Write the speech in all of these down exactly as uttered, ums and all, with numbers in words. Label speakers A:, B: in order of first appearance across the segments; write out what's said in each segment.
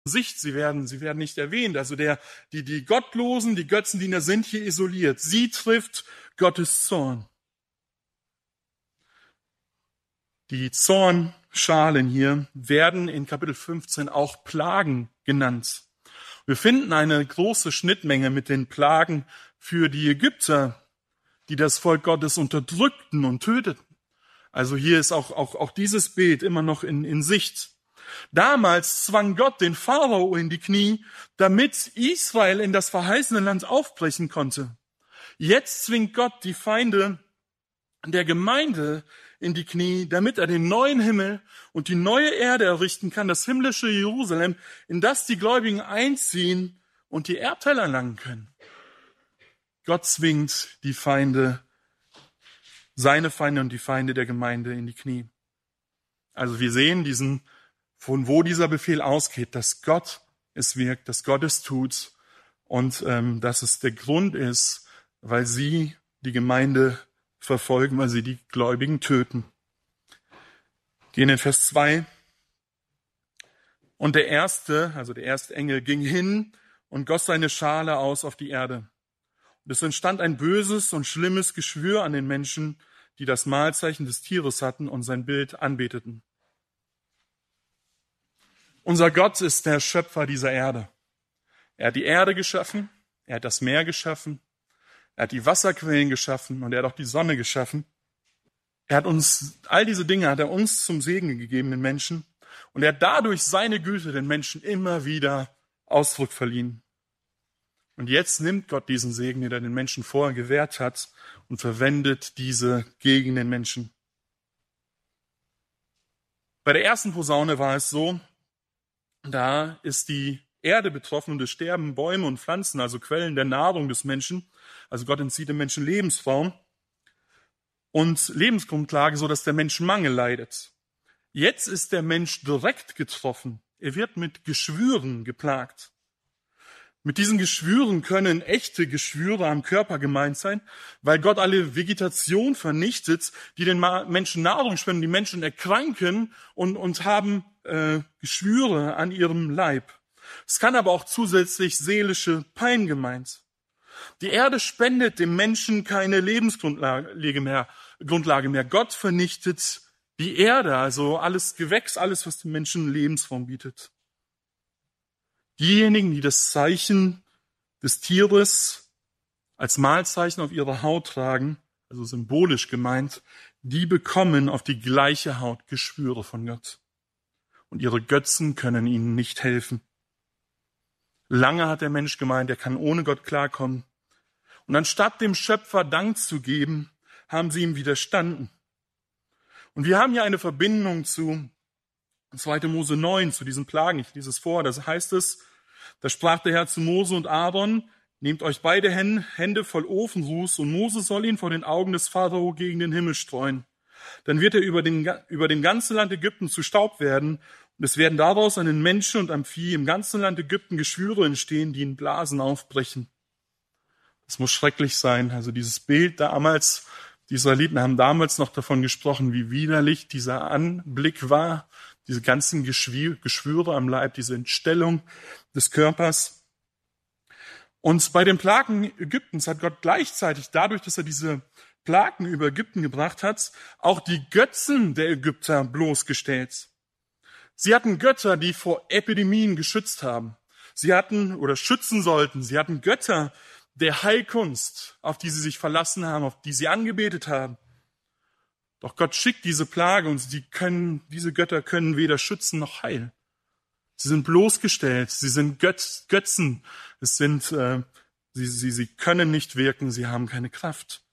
A: Sicht, sie werden, sie werden nicht erwähnt. Also der, die, die Gottlosen, die Götzendiener sind hier isoliert. Sie trifft Gottes Zorn. Die Zornschalen hier werden in Kapitel fünfzehn auch Plagen genannt. Wir finden eine große Schnittmenge mit den Plagen für die Ägypter, die das Volk Gottes unterdrückten und töteten. Also hier ist auch, auch, auch dieses Bild immer noch in, in Sicht. Damals zwang Gott den Pharao in die Knie, damit Israel in das verheißene Land aufbrechen konnte. Jetzt zwingt Gott die Feinde der Gemeinde in die Knie, damit er den neuen Himmel und die neue Erde errichten kann, das himmlische Jerusalem, in das die Gläubigen einziehen und die Erbteile erlangen können. Gott zwingt die Feinde, seine Feinde und die Feinde der Gemeinde in die Knie. Also wir sehen diesen, von wo dieser Befehl ausgeht, dass Gott es wirkt, dass Gott es tut und ähm, dass es der Grund ist, weil sie die Gemeinde verfolgen, weil sie die Gläubigen töten. Gehen in Vers zwei. Und der erste, also der erste Engel, ging hin und goss seine Schale aus auf die Erde. Und es entstand ein böses und schlimmes Geschwür an den Menschen, die das Mahlzeichen des Tieres hatten und sein Bild anbeteten. Unser Gott ist der Schöpfer dieser Erde. Er hat die Erde geschaffen, er hat das Meer geschaffen, er hat die Wasserquellen geschaffen und er hat auch die Sonne geschaffen. Er hat uns, all diese Dinge hat er uns zum Segen gegeben, den Menschen. Und er hat dadurch seine Güte den Menschen immer wieder Ausdruck verliehen. Und jetzt nimmt Gott diesen Segen, den er den Menschen vorher gewährt hat, und verwendet diese gegen den Menschen. Bei der ersten Posaune war es so, da ist die Erde betroffen und es sterben Bäume und Pflanzen, also Quellen der Nahrung des Menschen. Also Gott entzieht dem Menschen Lebensraum und Lebensgrundlage, so dass der Mensch Mangel leidet. Jetzt ist der Mensch direkt getroffen. Er wird mit Geschwüren geplagt. Mit diesen Geschwüren können echte Geschwüre am Körper gemeint sein, weil Gott alle Vegetation vernichtet, die den Menschen Nahrung spenden. Die Menschen erkranken und, und haben äh, Geschwüre an ihrem Leib. Es kann aber auch zusätzlich seelische Pein gemeint. Die Erde spendet dem Menschen keine Lebensgrundlage mehr. Grundlage mehr. Gott vernichtet die Erde, also alles Gewächs, alles, was dem Menschen Lebensraum bietet. Diejenigen, die das Zeichen des Tieres als Mahlzeichen auf ihrer Haut tragen, also symbolisch gemeint, die bekommen auf die gleiche Haut Geschwüre von Gott. Und ihre Götzen können ihnen nicht helfen. Lange hat der Mensch gemeint, er kann ohne Gott klarkommen. Und anstatt dem Schöpfer Dank zu geben, haben sie ihm widerstanden. Und wir haben hier eine Verbindung zu zweiter Mose neun, zu diesen Plagen. Ich lese es vor, da heißt es, da sprach der Herr zu Mose und Aaron, nehmt euch beide Hände voll Ofenruß und Mose soll ihn vor den Augen des Pharao gegen den Himmel streuen. Dann wird er über den, über dem ganzen Land Ägypten zu Staub werden und es werden daraus an den Menschen und am Vieh im ganzen Land Ägypten Geschwüre entstehen, die in Blasen aufbrechen. Das muss schrecklich sein. Also dieses Bild damals, die Israeliten haben damals noch davon gesprochen, wie widerlich dieser Anblick war, diese ganzen Geschwüre am Leib, diese Entstellung des Körpers. Und bei den Plagen Ägyptens hat Gott gleichzeitig, dadurch, dass er diese Plagen über Ägypten gebracht hat, auch die Götzen der Ägypter bloßgestellt. Sie hatten Götter, die vor Epidemien geschützt haben. Sie hatten oder schützen sollten. Sie hatten Götter der Heilkunst, auf die sie sich verlassen haben, auf die sie angebetet haben. Doch Gott schickt diese Plage und die können, diese Götter können weder schützen noch heilen. Sie sind bloßgestellt, sie sind Götz, Götzen, es sind, äh, sie, sie, sie können nicht wirken, sie haben keine Kraft.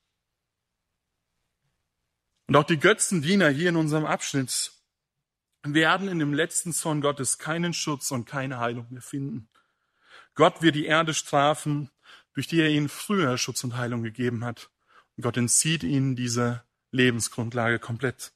A: Und auch die Götzendiener hier in unserem Abschnitt werden in dem letzten Zorn Gottes keinen Schutz und keine Heilung mehr finden. Gott wird die Erde strafen, durch die er ihnen früher Schutz und Heilung gegeben hat. Und Gott entzieht ihnen diese Lebensgrundlage komplett.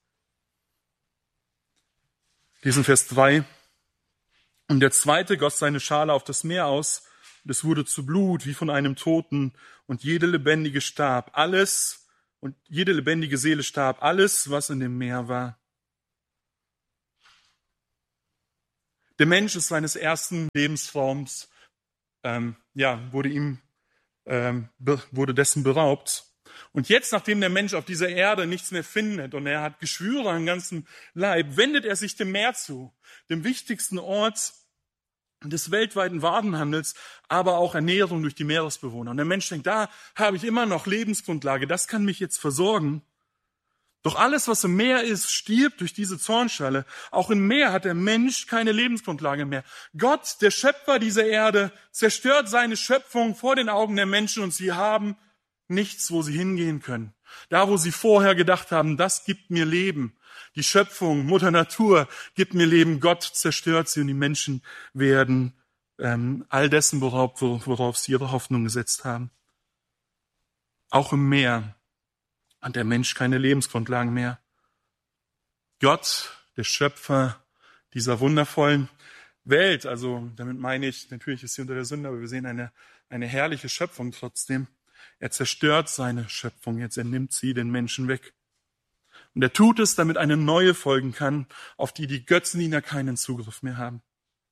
A: Lesen Vers drei. Und der zweite goss seine Schale auf das Meer aus, und es wurde zu Blut wie von einem Toten, und jede lebendige starb, alles, und jede lebendige Seele starb, alles, was in dem Meer war. Der Mensch ist seines ersten Lebensraums, ähm, ja, wurde ihm, ähm, be- wurde dessen beraubt. Und jetzt, nachdem der Mensch auf dieser Erde nichts mehr findet und er hat Geschwüre am ganzen Leib, wendet er sich dem Meer zu, dem wichtigsten Ort des weltweiten Warenhandels, aber auch Ernährung durch die Meeresbewohner. Und der Mensch denkt, da habe ich immer noch Lebensgrundlage, das kann mich jetzt versorgen. Doch alles, was im Meer ist, stirbt durch diese Zornschale. Auch im Meer hat der Mensch keine Lebensgrundlage mehr. Gott, der Schöpfer dieser Erde, zerstört seine Schöpfung vor den Augen der Menschen und sie haben nichts, wo sie hingehen können. Da, wo sie vorher gedacht haben, das gibt mir Leben. Die Schöpfung, Mutter Natur, gibt mir Leben. Gott zerstört sie und die Menschen werden ähm, all dessen beraubt, worauf sie ihre Hoffnung gesetzt haben. Auch im Meer hat der Mensch keine Lebensgrundlagen mehr. Gott, der Schöpfer dieser wundervollen Welt, also damit meine ich, natürlich ist sie unter der Sünde, aber wir sehen eine, eine herrliche Schöpfung trotzdem. Er zerstört seine Schöpfung, jetzt er nimmt sie den Menschen weg. Und er tut es, damit eine neue folgen kann, auf die die Götzendiener keinen Zugriff mehr haben.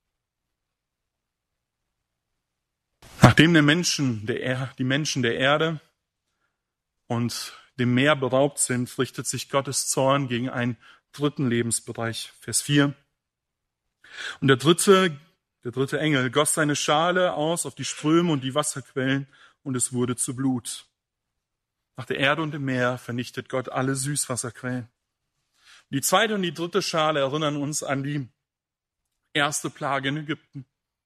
A: Nachdem der Menschen, der er, die Menschen der Erde und dem Meer beraubt sind, richtet sich Gottes Zorn gegen einen dritten Lebensbereich. Vers vier. Und der dritte, der dritte Engel goss seine Schale aus auf die Ströme und die Wasserquellen und es wurde zu Blut. Nach der Erde und dem Meer vernichtet Gott alle Süßwasserquellen. Die zweite und die dritte Schale erinnern uns an die erste Plage in Ägypten.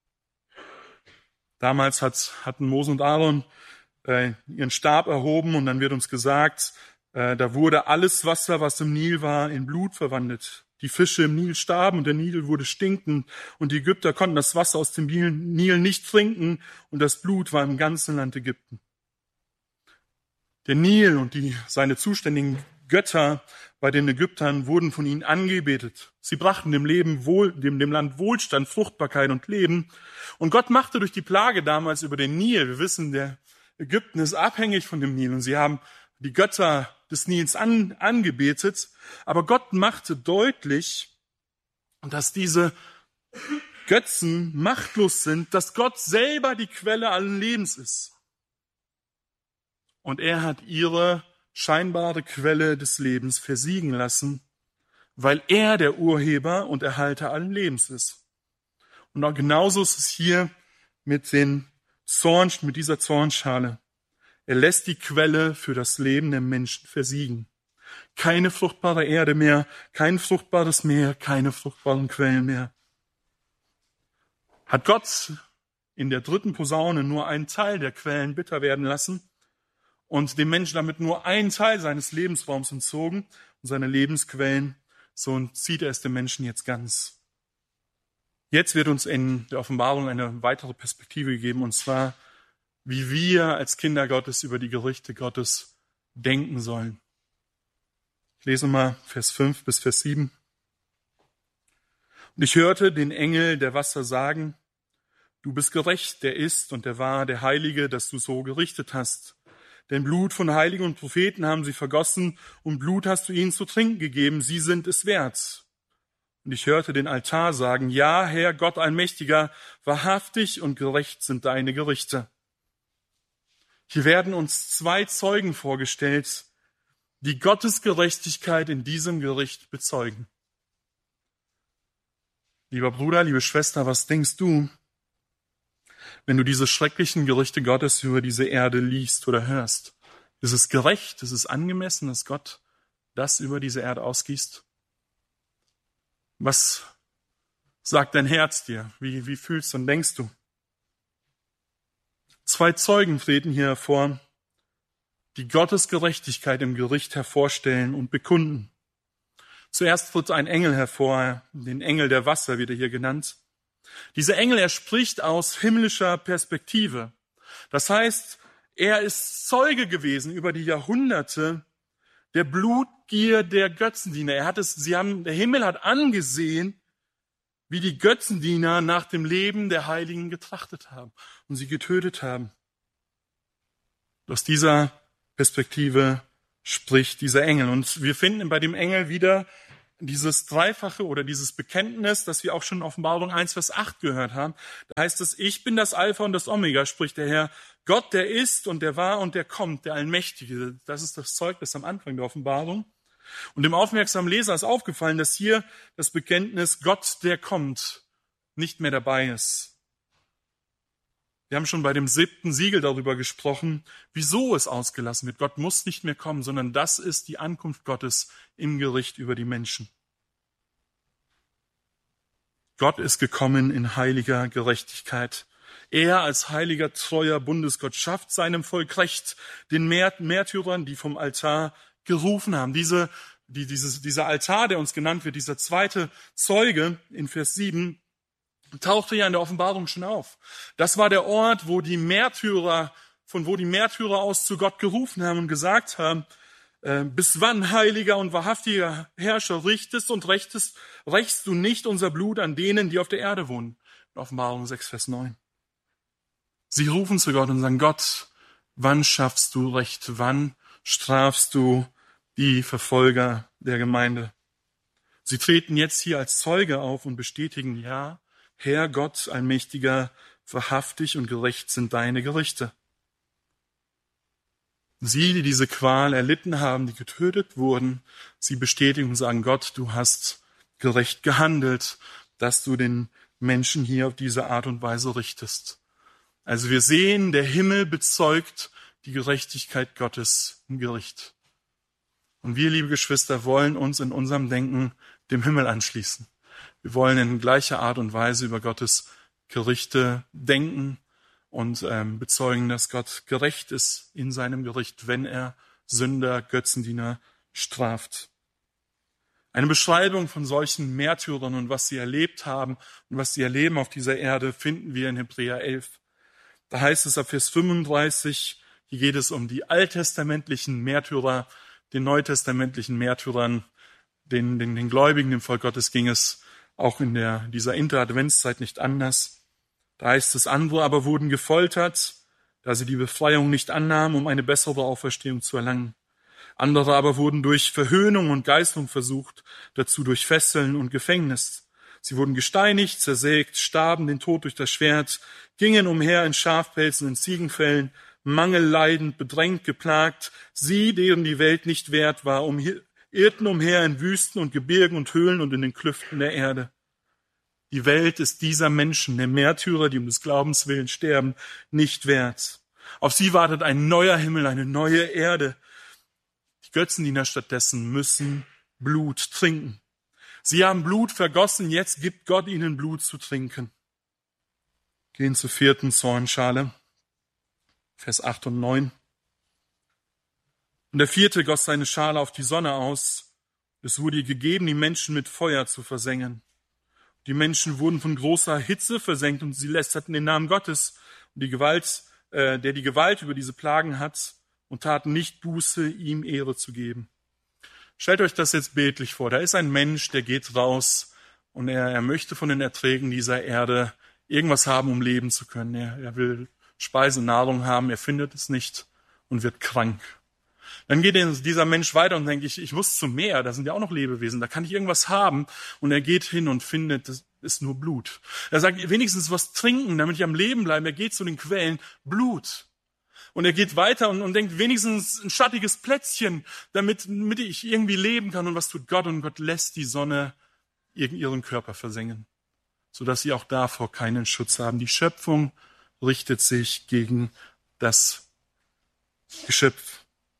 A: Damals hat, hatten Mose und Aaron äh, ihren Stab erhoben und dann wird uns gesagt, äh, da wurde alles Wasser, was im Nil war, in Blut verwandelt. Die Fische im Nil starben und der Nil wurde stinkend und die Ägypter konnten das Wasser aus dem Nil nicht trinken und das Blut war im ganzen Land Ägypten. Der Nil und die, seine zuständigen Götter bei den Ägyptern wurden von ihnen angebetet. Sie brachten dem Leben wohl, dem, dem Land Wohlstand, Fruchtbarkeit und Leben. Und Gott machte durch die Plage damals über den Nil, wir wissen, der Ägypten ist abhängig von dem Nil und sie haben die Götter des Nils an, angebetet. Aber Gott machte deutlich, dass diese Götzen machtlos sind, dass Gott selber die Quelle allen Lebens ist. Und er hat ihre scheinbare Quelle des Lebens versiegen lassen, weil er der Urheber und Erhalter allen Lebens ist. Und auch genauso ist es hier mit den Zorn, mit dieser Zornschale. Er lässt die Quelle für das Leben der Menschen versiegen. Keine fruchtbare Erde mehr, kein fruchtbares Meer, keine fruchtbaren Quellen mehr. Hat Gott in der dritten Posaune nur einen Teil der Quellen bitter werden lassen und dem Menschen damit nur einen Teil seines Lebensraums entzogen und seine Lebensquellen, so zieht er es dem Menschen jetzt ganz. Jetzt wird uns in der Offenbarung eine weitere Perspektive gegeben, und zwar, wie wir als Kinder Gottes über die Gerichte Gottes denken sollen. Ich lese mal Vers fünf bis Vers sieben. Und ich hörte den Engel der Wasser sagen, du bist gerecht, der ist und der war, der Heilige, dass du so gerichtet hast. Denn Blut von Heiligen und Propheten haben sie vergossen und Blut hast du ihnen zu trinken gegeben, sie sind es wert. Und ich hörte den Altar sagen, ja, Herr Gott Allmächtiger, wahrhaftig und gerecht sind deine Gerichte. Hier werden uns zwei Zeugen vorgestellt, die Gottes Gerechtigkeit in diesem Gericht bezeugen. Lieber Bruder, liebe Schwester, was denkst du, wenn du diese schrecklichen Gerichte Gottes über diese Erde liest oder hörst? Ist es gerecht, ist es angemessen, dass Gott das über diese Erde ausgießt? Was sagt dein Herz dir? Wie, wie fühlst und denkst du? Zwei Zeugen treten hier hervor, die Gottes Gerechtigkeit im Gericht hervorstellen und bekunden. Zuerst tritt ein Engel hervor, den Engel der Wasser wird er hier genannt. Dieser Engel, er spricht aus himmlischer Perspektive. Das heißt, er ist Zeuge gewesen über die Jahrhunderte der Blutgier der Götzendiener. Er hat es, sie haben, der Himmel hat angesehen, wie die Götzendiener nach dem Leben der Heiligen getrachtet haben und sie getötet haben. Aus dieser Perspektive spricht dieser Engel. Und wir finden bei dem Engel wieder dieses dreifache oder dieses Bekenntnis, das wir auch schon in Offenbarung eins, Vers acht gehört haben. Da heißt es, ich bin das Alpha und das Omega, spricht der Herr, Gott, der ist und der war und der kommt, der Allmächtige. Das ist das Zeugnis am Anfang der Offenbarung. Und dem aufmerksamen Leser ist aufgefallen, dass hier das Bekenntnis Gott, der kommt, nicht mehr dabei ist. Wir haben schon bei dem siebten Siegel darüber gesprochen, wieso es ausgelassen wird. Gott muss nicht mehr kommen, sondern das ist die Ankunft Gottes im Gericht über die Menschen. Gott ist gekommen in heiliger Gerechtigkeit. Er als heiliger, treuer Bundesgott schafft seinem Volk Recht, den Märtyrern, die vom Altar gerufen haben. Diese, die, dieses, dieser Altar, der uns genannt wird, dieser zweite Zeuge in Vers sieben, tauchte ja in der Offenbarung schon auf. Das war der Ort, wo die Märtyrer, von wo die Märtyrer aus zu Gott gerufen haben und gesagt haben, äh, bis wann, heiliger und wahrhaftiger Herrscher, richtest und rächtest, rächst du nicht unser Blut an denen, die auf der Erde wohnen? In Offenbarung sechs, Vers neun. Sie rufen zu Gott und sagen, Gott, wann schaffst du Recht? Wann strafst du die Verfolger der Gemeinde? Sie treten jetzt hier als Zeuge auf und bestätigen, ja, Herr Gott, allmächtiger, wahrhaftig und gerecht sind deine Gerichte. Sie, die diese Qual erlitten haben, die getötet wurden, sie bestätigen und sagen, Gott, du hast gerecht gehandelt, dass du den Menschen hier auf diese Art und Weise richtest. Also wir sehen, der Himmel bezeugt die Gerechtigkeit Gottes im Gericht. Und wir, liebe Geschwister, wollen uns in unserem Denken dem Himmel anschließen. Wir wollen in gleicher Art und Weise über Gottes Gerichte denken und ähm, bezeugen, dass Gott gerecht ist in seinem Gericht, wenn er Sünder, Götzendiener straft. Eine Beschreibung von solchen Märtyrern und was sie erlebt haben und was sie erleben auf dieser Erde finden wir in Hebräer elf. Da heißt es ab Vers fünfunddreißig, hier geht es um die alttestamentlichen Märtyrer, den neutestamentlichen Märtyrern, den, den, den Gläubigen, dem Volk Gottes ging es auch in der, dieser Interadventszeit nicht anders. Da heißt es, andere aber wurden gefoltert, da sie die Befreiung nicht annahmen, um eine bessere Auferstehung zu erlangen. Andere aber wurden durch Verhöhnung und Geißelung versucht, dazu durch Fesseln und Gefängnis. Sie wurden gesteinigt, zersägt, starben den Tod durch das Schwert, gingen umher in Schafpelzen, in Ziegenfällen, mangelleidend, bedrängt, geplagt. Sie, deren die Welt nicht wert war, um irrten umher in Wüsten und Gebirgen und Höhlen und in den Klüften der Erde. Die Welt ist dieser Menschen, der Märtyrer, die um des Glaubens willen sterben, nicht wert. Auf sie wartet ein neuer Himmel, eine neue Erde. Die Götzendiener stattdessen müssen Blut trinken. Sie haben Blut vergossen, jetzt gibt Gott ihnen Blut zu trinken. Gehen zur vierten Zornschale, Vers acht und neun. Und der vierte goss seine Schale auf die Sonne aus. Es wurde ihr gegeben, die Menschen mit Feuer zu versengen. Die Menschen wurden von großer Hitze versenkt und sie lästerten den Namen Gottes und die Gewalt, äh, der die Gewalt über diese Plagen hat und taten nicht Buße, ihm Ehre zu geben. Stellt euch das jetzt bildlich vor. Da ist ein Mensch, der geht raus und er, er möchte von den Erträgen dieser Erde irgendwas haben, um leben zu können. Er, er will Speise, Nahrung haben, er findet es nicht und wird krank. Dann geht dieser Mensch weiter und denkt, ich, ich muss zum Meer, da sind ja auch noch Lebewesen, da kann ich irgendwas haben. Und er geht hin und findet, das ist nur Blut. Er sagt, wenigstens was trinken, damit ich am Leben bleibe. Er geht zu den Quellen, Blut. Und er geht weiter und, und denkt, wenigstens ein schattiges Plätzchen, damit, damit ich irgendwie leben kann. Und was tut Gott? Und Gott lässt die Sonne ihren Körper versengen, sodass sie auch davor keinen Schutz haben. Die Schöpfung richtet sich gegen das Geschöpf.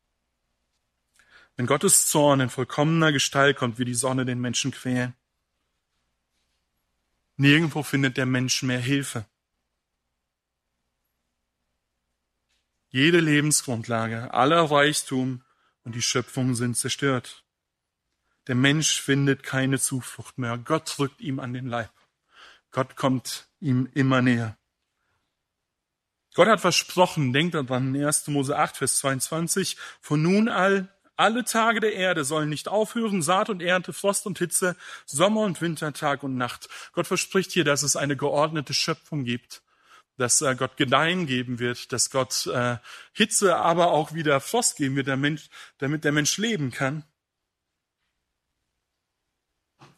A: Wenn Gottes Zorn in vollkommener Gestalt kommt, wie die Sonne den Menschen quälen. Nirgendwo findet der Mensch mehr Hilfe. Jede Lebensgrundlage, aller Reichtum und die Schöpfung sind zerstört. Der Mensch findet keine Zuflucht mehr. Gott drückt ihm an den Leib. Gott kommt ihm immer näher. Gott hat versprochen, denkt daran, erster Mose acht, Vers zweiundzwanzig, von nun an alle Tage der Erde sollen nicht aufhören, Saat und Ernte, Frost und Hitze, Sommer und Winter, Tag und Nacht. Gott verspricht hier, dass es eine geordnete Schöpfung gibt, dass äh, Gott Gedeihen geben wird, dass Gott äh, Hitze, aber auch wieder Frost geben wird, damit, damit der Mensch leben kann.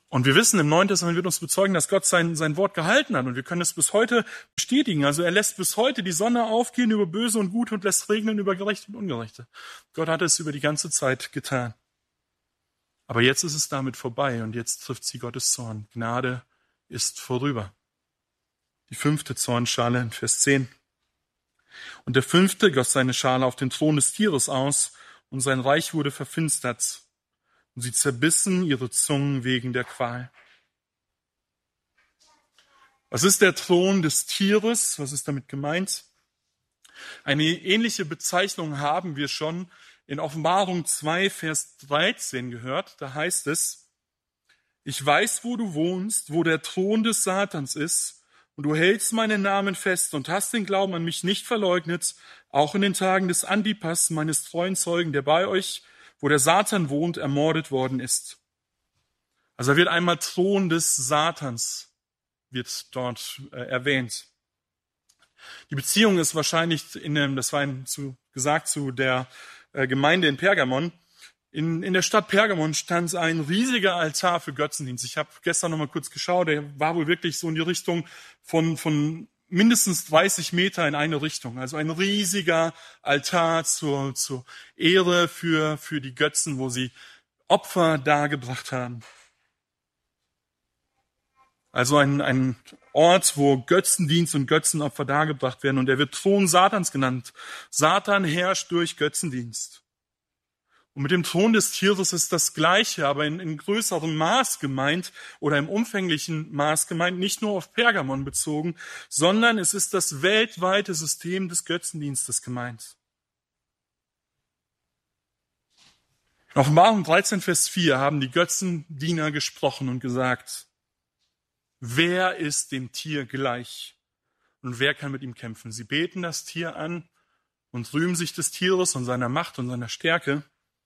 A: Und wir wissen, im Neuen Testament wird uns bezeugen, dass Gott sein, sein Wort gehalten hat. Und wir können es bis heute bestätigen. Also er lässt bis heute die Sonne aufgehen über Böse und Gute und lässt regnen über Gerechte und Ungerechte. Gott hat es über die ganze Zeit getan. Aber jetzt ist es damit vorbei und jetzt trifft sie Gottes Zorn. Gnade ist vorüber. Die fünfte Zornschale in Vers zehn. Und der fünfte goss seine Schale auf den Thron des Tieres aus und sein Reich wurde verfinstert. Und sie zerbissen ihre Zungen wegen der Qual. Was ist der Thron des Tieres? Was ist damit gemeint? Eine ähnliche Bezeichnung haben wir schon in Offenbarung zwei, Vers dreizehn gehört. Da heißt es, ich weiß, wo du wohnst, wo der Thron des Satans ist, und du hältst meinen Namen fest und hast den Glauben an mich nicht verleugnet, auch in den Tagen des Antipas, meines treuen Zeugen, der bei euch, wo der Satan wohnt, ermordet worden ist. Also er wird einmal Thron des Satans, wird dort äh, erwähnt. Die Beziehung ist wahrscheinlich, in dem, das war ihm zu, gesagt, zu der äh, Gemeinde in Pergamon. In, in der Stadt Pergamon stand ein riesiger Altar für Götzendienst. Ich habe gestern noch mal kurz geschaut, der war wohl wirklich so in die Richtung von, von mindestens dreißig Meter in eine Richtung. Also ein riesiger Altar zur, zur Ehre für, für die Götzen, wo sie Opfer dargebracht haben. Also ein, ein Ort, wo Götzendienst und Götzenopfer dargebracht werden. Und er wird Thron Satans genannt. Satan herrscht durch Götzendienst. Und mit dem Thron des Tieres ist das Gleiche, aber in, in größerem Maß gemeint oder im umfänglichen Maß gemeint, nicht nur auf Pergamon bezogen, sondern es ist das weltweite System des Götzendienstes gemeint. In Offenbarung dreizehn, Vers vier haben die Götzendiener gesprochen und gesagt, wer ist dem Tier gleich und wer kann mit ihm kämpfen? Sie beten das Tier an und rühmen sich des Tieres und seiner Macht und seiner Stärke.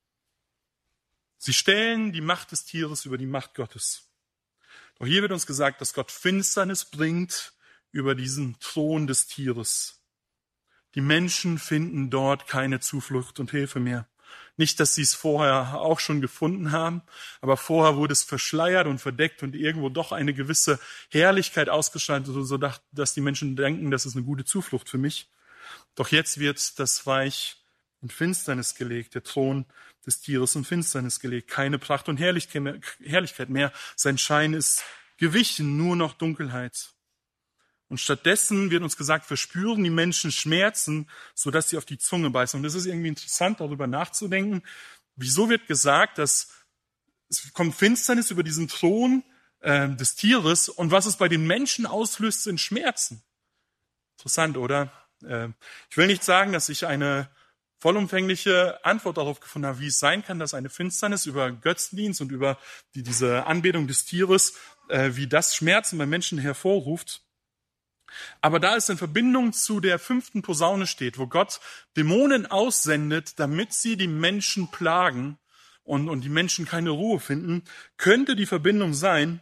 A: Sie stellen die Macht des Tieres über die Macht Gottes. Doch hier wird uns gesagt, dass Gott Finsternis bringt über diesen Thron des Tieres. Die Menschen finden dort keine Zuflucht und Hilfe mehr. Nicht, dass sie es vorher auch schon gefunden haben, aber vorher wurde es verschleiert und verdeckt und irgendwo doch eine gewisse Herrlichkeit ausgestrahlt, so dass die Menschen denken, das ist eine gute Zuflucht für mich. Doch jetzt wird das Reich in Finsternis gelegt, der Thron des Tieres in Finsternis gelegt. Keine Pracht und Herrlichkeit mehr. Sein Schein ist gewichen, nur noch Dunkelheit. Und stattdessen wird uns gesagt, verspüren die Menschen Schmerzen, sodass sie auf die Zunge beißen. Und es ist irgendwie interessant, darüber nachzudenken. Wieso wird gesagt, dass es kommt Finsternis über diesen Thron äh, des Tieres und was es bei den Menschen auslöst, sind Schmerzen. Interessant, oder? Äh, ich will nicht sagen, dass ich eine vollumfängliche Antwort darauf gefunden habe, wie es sein kann, dass eine Finsternis über Götzendienst und über die, diese Anbetung des Tieres, äh, wie das Schmerzen bei Menschen hervorruft. Aber da es in Verbindung zu der fünften Posaune steht, wo Gott Dämonen aussendet, damit sie die Menschen plagen und, und die Menschen keine Ruhe finden, könnte die Verbindung sein,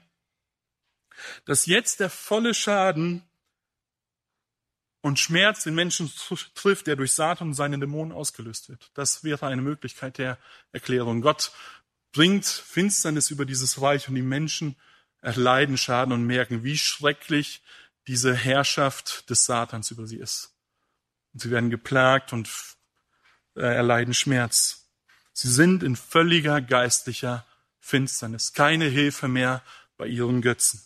A: dass jetzt der volle Schaden und Schmerz den Menschen trifft, der durch Satan und seine Dämonen ausgelöst wird. Das wäre eine Möglichkeit der Erklärung. Gott bringt Finsternis über dieses Reich und die Menschen erleiden Schaden und merken, wie schrecklich diese Herrschaft des Satans über sie ist. Und sie werden geplagt und erleiden Schmerz. Sie sind in völliger geistlicher Finsternis. Keine Hilfe mehr bei ihren Götzen.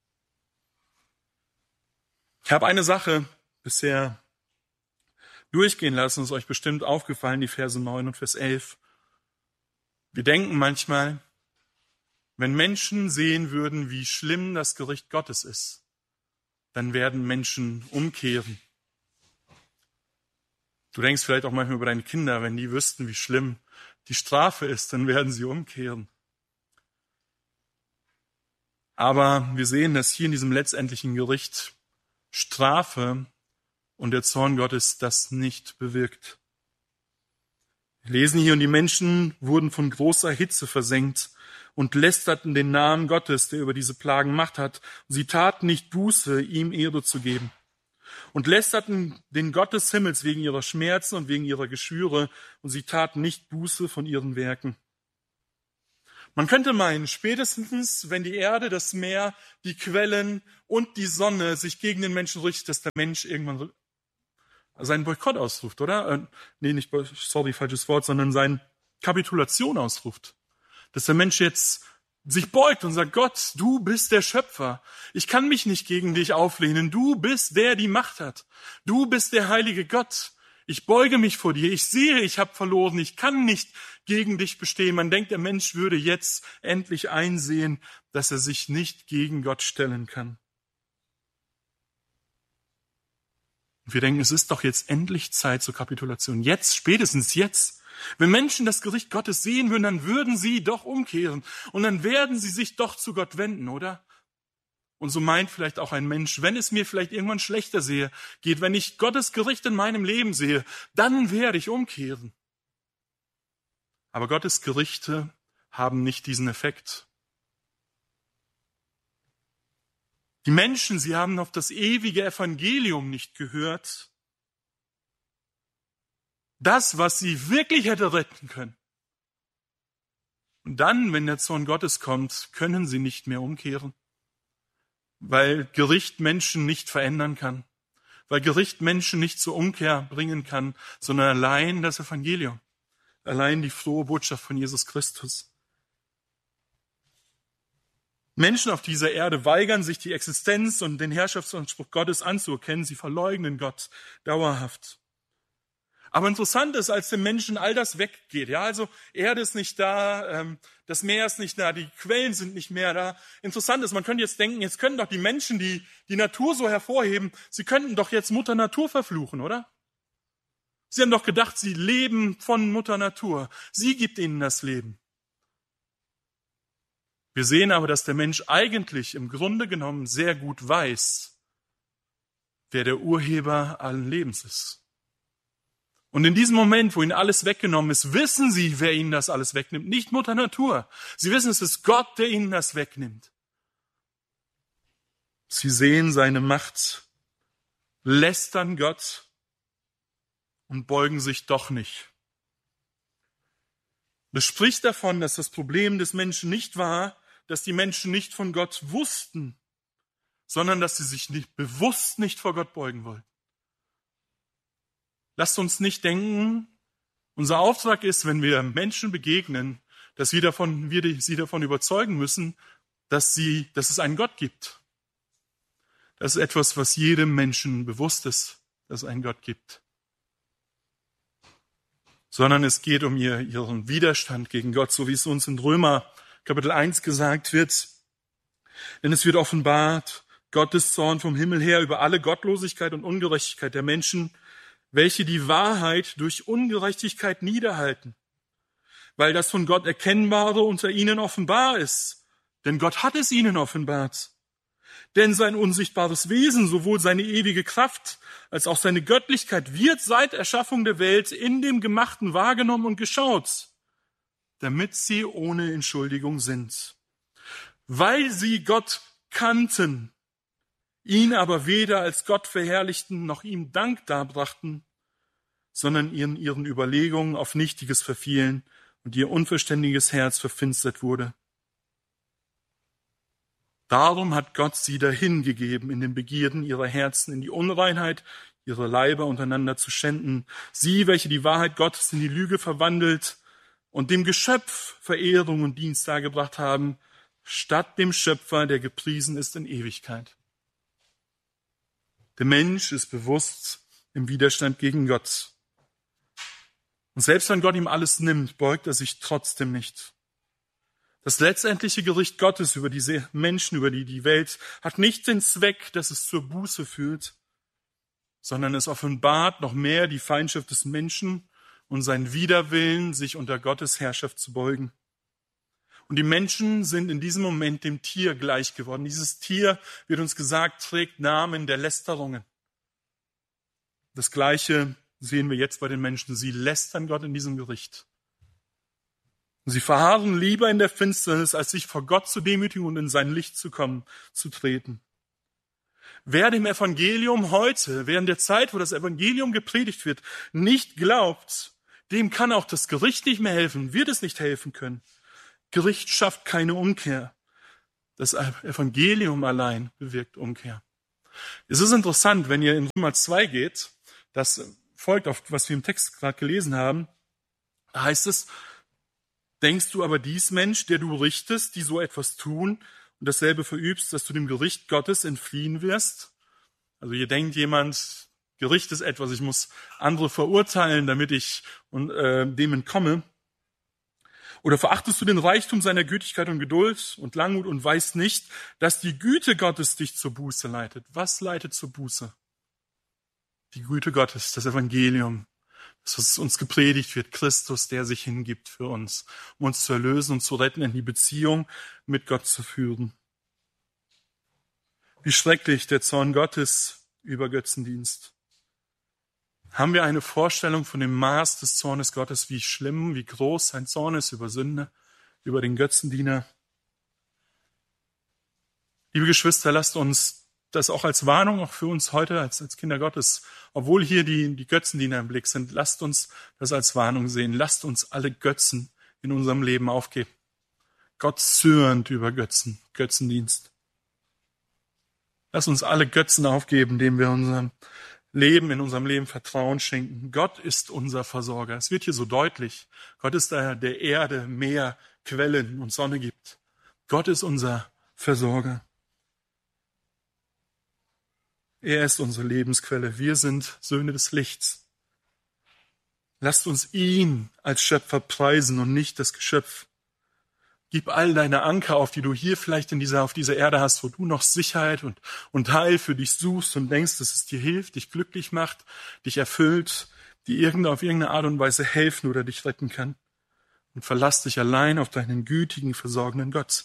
A: Ich habe eine Sache bisher durchgehen lassen, ist euch bestimmt aufgefallen, die Verse neun und Vers elf. Wir denken manchmal, wenn Menschen sehen würden, wie schlimm das Gericht Gottes ist, dann werden Menschen umkehren. Du denkst vielleicht auch manchmal über deine Kinder, wenn die wüssten, wie schlimm die Strafe ist, dann werden sie umkehren. Aber wir sehen, dass hier in diesem letztendlichen Gericht Strafe und der Zorn Gottes das nicht bewirkt. Wir lesen hier, und die Menschen wurden von großer Hitze versenkt und lästerten den Namen Gottes, der über diese Plagen Macht hat. Sie taten nicht Buße, ihm Ehre zu geben. Und lästerten den Gott des Himmels wegen ihrer Schmerzen und wegen ihrer Geschwüre, und sie taten nicht Buße von ihren Werken. Man könnte meinen, spätestens, wenn die Erde, das Meer, die Quellen und die Sonne sich gegen den Menschen richtet, dass der Mensch irgendwann seinen Boykott ausruft, oder? Äh, nee, nicht, sorry, falsches Wort, sondern seine Kapitulation ausruft. Dass der Mensch jetzt sich beugt und sagt, Gott, du bist der Schöpfer. Ich kann mich nicht gegen dich auflehnen. Du bist der, die Macht hat. Du bist der heilige Gott. Ich beuge mich vor dir. Ich sehe, ich habe verloren. Ich kann nicht gegen dich bestehen. Man denkt, der Mensch würde jetzt endlich einsehen, dass er sich nicht gegen Gott stellen kann. Und wir denken, es ist doch jetzt endlich Zeit zur Kapitulation. Jetzt, spätestens jetzt. Wenn Menschen das Gericht Gottes sehen würden, dann würden sie doch umkehren. Und dann werden sie sich doch zu Gott wenden, oder? Und so meint vielleicht auch ein Mensch, wenn es mir vielleicht irgendwann schlechter sehe, geht, wenn ich Gottes Gericht in meinem Leben sehe, dann werde ich umkehren. Aber Gottes Gerichte haben nicht diesen Effekt. Die Menschen, sie haben auf das ewige Evangelium nicht gehört. Das, was sie wirklich hätte retten können. Und dann, wenn der Zorn Gottes kommt, können sie nicht mehr umkehren. Weil Gericht Menschen nicht verändern kann. Weil Gericht Menschen nicht zur Umkehr bringen kann, sondern allein das Evangelium. Allein die frohe Botschaft von Jesus Christus. Menschen auf dieser Erde weigern sich, die Existenz und den Herrschaftsanspruch Gottes anzuerkennen. Sie verleugnen Gott dauerhaft. Aber interessant ist, als dem Menschen all das weggeht, ja, also Erde ist nicht da, ähm, das Meer ist nicht da, die Quellen sind nicht mehr da. Interessant ist, man könnte jetzt denken, jetzt können doch die Menschen, die die Natur so hervorheben, sie könnten doch jetzt Mutter Natur verfluchen, oder? Sie haben doch gedacht, sie leben von Mutter Natur. Sie gibt ihnen das Leben. Wir sehen aber, dass der Mensch eigentlich im Grunde genommen sehr gut weiß, wer der Urheber allen Lebens ist. Und in diesem Moment, wo ihnen alles weggenommen ist, wissen sie, wer ihnen das alles wegnimmt. Nicht Mutter Natur. Sie wissen, es ist Gott, der ihnen das wegnimmt. Sie sehen seine Macht, lästern Gott und beugen sich doch nicht. Das spricht davon, dass das Problem des Menschen nicht war, dass die Menschen nicht von Gott wussten, sondern dass sie sich nicht bewusst nicht vor Gott beugen wollen. Lasst uns nicht denken, unser Auftrag ist, wenn wir Menschen begegnen, dass wir, davon, wir sie davon überzeugen müssen, dass, sie, dass es einen Gott gibt. Das ist etwas, was jedem Menschen bewusst ist, dass es einen Gott gibt. Sondern es geht um ihr, ihren Widerstand gegen Gott, so wie es uns in Römer Kapitel eins gesagt wird. Denn es wird offenbart, Gottes Zorn vom Himmel her über alle Gottlosigkeit und Ungerechtigkeit der Menschen, welche die Wahrheit durch Ungerechtigkeit niederhalten, weil das von Gott Erkennbare unter ihnen offenbar ist. Denn Gott hat es ihnen offenbart. Denn sein unsichtbares Wesen, sowohl seine ewige Kraft als auch seine Göttlichkeit, wird seit Erschaffung der Welt in dem Gemachten wahrgenommen und geschaut, damit sie ohne Entschuldigung sind. Weil sie Gott kannten, ihn aber weder als Gott verherrlichten, noch ihm Dank darbrachten, sondern in ihren Überlegungen auf Nichtiges verfielen und ihr unverständiges Herz verfinstert wurde. Darum hat Gott sie dahingegeben, in den Begierden ihrer Herzen, in die Unreinheit ihrer Leiber untereinander zu schänden. Sie, welche die Wahrheit Gottes in die Lüge verwandelt und dem Geschöpf Verehrung und Dienst dargebracht haben, statt dem Schöpfer, der gepriesen ist in Ewigkeit. Der Mensch ist bewusst im Widerstand gegen Gott. Und selbst wenn Gott ihm alles nimmt, beugt er sich trotzdem nicht. Das letztendliche Gericht Gottes über diese Menschen, über die die Welt, hat nicht den Zweck, dass es zur Buße führt, sondern es offenbart noch mehr die Feindschaft des Menschen und seinen Widerwillen, sich unter Gottes Herrschaft zu beugen. Und die Menschen sind in diesem Moment dem Tier gleich geworden. Dieses Tier, wird uns gesagt, trägt Namen der Lästerungen. Das Gleiche sehen wir jetzt bei den Menschen. Sie lästern Gott in diesem Gericht. Und sie verharren lieber in der Finsternis, als sich vor Gott zu demütigen und in sein Licht zu kommen, zu treten. Wer dem Evangelium heute, während der Zeit, wo das Evangelium gepredigt wird, nicht glaubt, dem kann auch das Gericht nicht mehr helfen, wird es nicht helfen können. Gericht schafft keine Umkehr. Das Evangelium allein bewirkt Umkehr. Es ist interessant, wenn ihr in Römer zwei geht, das folgt auf, was wir im Text gerade gelesen haben, da heißt es, denkst du aber dies, Mensch, der du richtest, die so etwas tun und dasselbe verübst, dass du dem Gericht Gottes entfliehen wirst? Also hier denkt jemand, Gericht ist etwas, ich muss andere verurteilen, damit ich und, äh, dem entkomme. Oder verachtest du den Reichtum seiner Gütigkeit und Geduld und Langmut und weißt nicht, dass die Güte Gottes dich zur Buße leitet? Was leitet zur Buße? Die Güte Gottes, das Evangelium, das, was uns gepredigt wird, Christus, der sich hingibt für uns, um uns zu erlösen und zu retten, in die Beziehung mit Gott zu führen. Wie schrecklich der Zorn Gottes über Götzendienst. Haben wir eine Vorstellung von dem Maß des Zornes Gottes, wie schlimm, wie groß sein Zorn ist über Sünde, über den Götzendiener? Liebe Geschwister, lasst uns das auch als Warnung, auch für uns heute als, als Kinder Gottes, obwohl hier die, die Götzendiener im Blick sind, lasst uns das als Warnung sehen. Lasst uns alle Götzen in unserem Leben aufgeben. Gott zürnt über Götzen, Götzendienst. Lasst uns alle Götzen aufgeben, denen wir unserem Leben, in unserem Leben Vertrauen schenken. Gott ist unser Versorger. Es wird hier so deutlich. Gott ist der, der Erde, Meer, Quellen und Sonne gibt. Gott ist unser Versorger. Er ist unsere Lebensquelle. Wir sind Söhne des Lichts. Lasst uns ihn als Schöpfer preisen und nicht das Geschöpf. Gib all deine Anker auf, die du hier vielleicht in dieser, auf dieser Erde hast, wo du noch Sicherheit und, und Heil für dich suchst und denkst, dass es dir hilft, dich glücklich macht, dich erfüllt, die irgend, auf irgendeine Art und Weise helfen oder dich retten kann. Und verlass dich allein auf deinen gütigen, versorgenden Gott.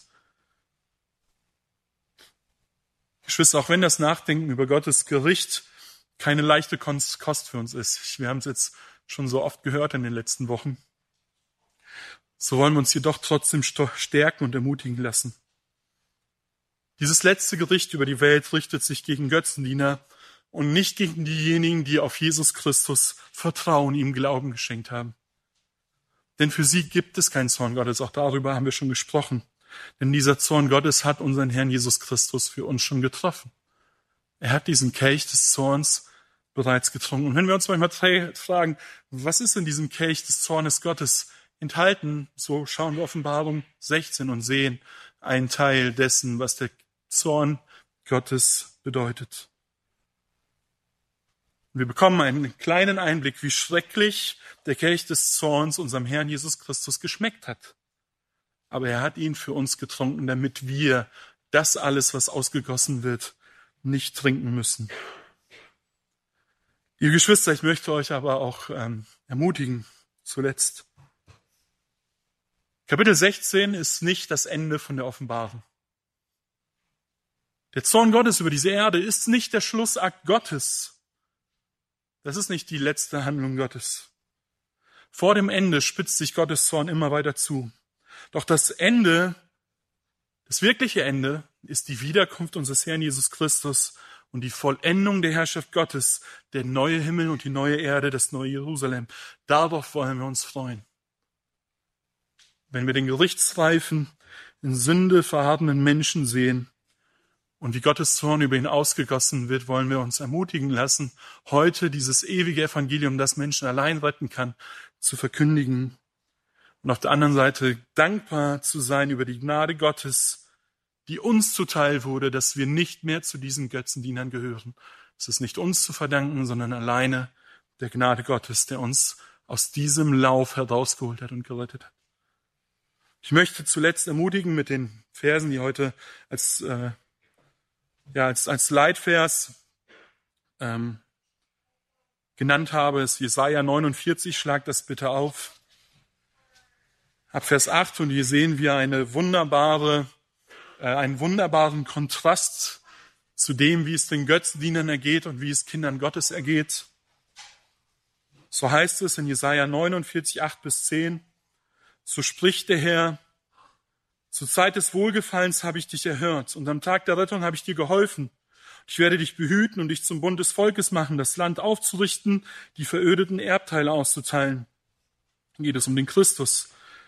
A: Geschwister, auch wenn das Nachdenken über Gottes Gericht keine leichte Kost für uns ist, wir haben es jetzt schon so oft gehört in den letzten Wochen, so wollen wir uns jedoch trotzdem stärken und ermutigen lassen. Dieses letzte Gericht über die Welt richtet sich gegen Götzendiener und nicht gegen diejenigen, die auf Jesus Christus Vertrauen, ihm Glauben geschenkt haben. Denn für sie gibt es keinen Zorn Gottes, auch darüber haben wir schon gesprochen. Denn dieser Zorn Gottes hat unseren Herrn Jesus Christus für uns schon getroffen. Er hat diesen Kelch des Zorns bereits getrunken. Und wenn wir uns manchmal fragen, was ist in diesem Kelch des Zornes Gottes enthalten, so schauen wir Offenbarung sechzehn und sehen einen Teil dessen, was der Zorn Gottes bedeutet. Wir bekommen einen kleinen Einblick, wie schrecklich der Kelch des Zorns unserem Herrn Jesus Christus geschmeckt hat. Aber er hat ihn für uns getrunken, damit wir das alles, was ausgegossen wird, nicht trinken müssen. Ihr Geschwister, ich möchte euch aber auch ähm, ermutigen, zuletzt. Kapitel sechzehn ist nicht das Ende von der Offenbarung. Der Zorn Gottes über diese Erde ist nicht der Schlussakt Gottes. Das ist nicht die letzte Handlung Gottes. Vor dem Ende spitzt sich Gottes Zorn immer weiter zu. Doch das Ende, das wirkliche Ende, ist die Wiederkunft unseres Herrn Jesus Christus und die Vollendung der Herrschaft Gottes, der neue Himmel und die neue Erde, das neue Jerusalem. Darauf wollen wir uns freuen. Wenn wir den gerichtsreifen, in Sünde verharrenden Menschen sehen und wie Gottes Zorn über ihn ausgegossen wird, wollen wir uns ermutigen lassen, heute dieses ewige Evangelium, das Menschen allein retten kann, zu verkündigen. Und auf der anderen Seite dankbar zu sein über die Gnade Gottes, die uns zuteil wurde, dass wir nicht mehr zu diesen Götzendienern gehören. Es ist nicht uns zu verdanken, sondern alleine der Gnade Gottes, der uns aus diesem Lauf herausgeholt hat und gerettet hat. Ich möchte zuletzt ermutigen mit den Versen, die heute als, äh, ja, als, als Leitvers ähm, genannt habe. Es ist Jesaja neunundvierzig, schlagt das bitte auf. Ab Vers acht, und hier sehen wir eine wunderbare, äh, einen wunderbaren Kontrast zu dem, wie es den Götzendienern ergeht und wie es Kindern Gottes ergeht. So heißt es in Jesaja neunundvierzig, acht bis zehn. So spricht der Herr: Zur Zeit des Wohlgefallens habe ich dich erhört, und am Tag der Rettung habe ich dir geholfen. Ich werde dich behüten und dich zum Bund des Volkes machen, das Land aufzurichten, die verödeten Erbteile auszuteilen. Dann geht es um den Christus.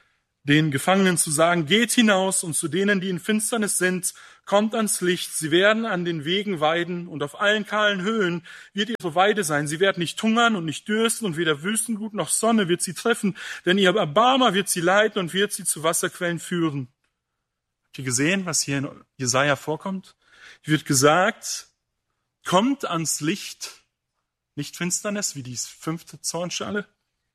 A: den Gefangenen zu sagen, geht hinaus, und zu denen, die in Finsternis sind, kommt ans Licht. Sie werden an den Wegen weiden, und auf allen kahlen Höhen wird ihre Weide sein. Sie werden nicht hungern und nicht dürsten, und weder Wüstenglut noch Sonne wird sie treffen, denn ihr Erbarmer wird sie leiten und wird sie zu Wasserquellen führen. Habt ihr gesehen, was hier in Jesaja vorkommt? Hier wird gesagt, kommt ans Licht, nicht Finsternis, wie die fünfte Zornschale.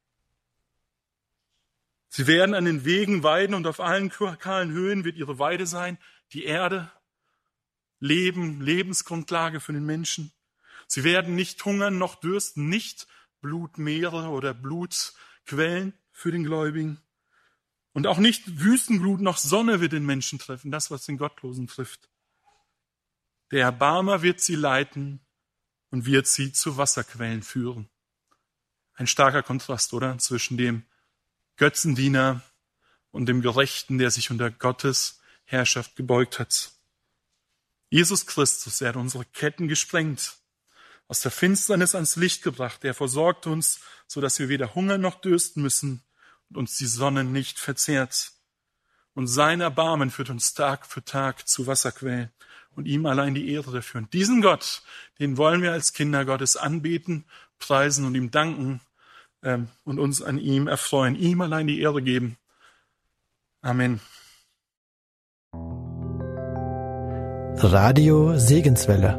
A: Sie werden an den Wegen weiden, und auf allen kahlen Höhen wird ihre Weide sein. Die Erde, Leben, Lebensgrundlage für den Menschen. Sie werden nicht hungern noch dürsten, nicht Blutmeere oder Blutquellen für den Gläubigen. Und auch nicht Wüstenglut noch Sonne wird den Menschen treffen, das, was den Gottlosen trifft. Der Erbarmer wird sie leiten und wird sie zu Wasserquellen führen. Ein starker Kontrast, oder? Zwischen dem Götzendiener und dem Gerechten, der sich unter Gottes Herrschaft gebeugt hat. Jesus Christus, er hat unsere Ketten gesprengt, aus der Finsternis ans Licht gebracht. Er versorgt uns, sodass wir weder hungern noch dürsten müssen und uns die Sonne nicht verzehrt. Und sein Erbarmen führt uns Tag für Tag zu Wasserquellen und ihm allein die Ehre dafür. Und diesen Gott, den wollen wir als Kinder Gottes anbeten, preisen und ihm danken, und uns an ihm erfreuen, ihm allein die Ehre geben. Amen.
B: Radio Segenswelle.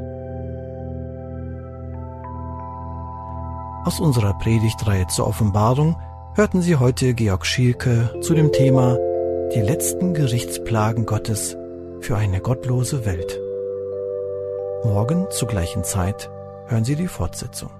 B: Aus unserer Predigtreihe zur Offenbarung hörten Sie heute Georg Schielke zu dem Thema Die letzten Gerichtsplagen Gottes für eine gottlose Welt. Morgen zur gleichen Zeit hören Sie die Fortsetzung.